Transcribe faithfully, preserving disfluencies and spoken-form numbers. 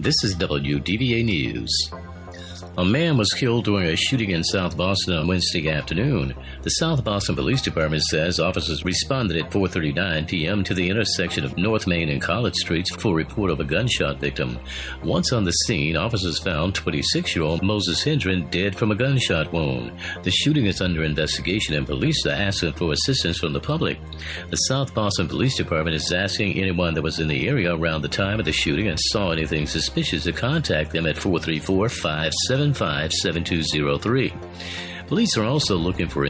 This is W D V A News. A man was killed during a shooting in South Boston on Wednesday afternoon. The South Boston Police Department says officers responded at four thirty-nine p.m. to the intersection of North Main and College Streets for a report of a gunshot victim. Once on the scene, officers found twenty-six-year-old Moses Hendren dead from a gunshot wound. The shooting is under investigation and police are asking for assistance from the public. The South Boston Police Department is asking anyone that was in the area around the time of the shooting and saw anything suspicious to contact them at four three four, five seven five, seven two zero three. Police are also looking for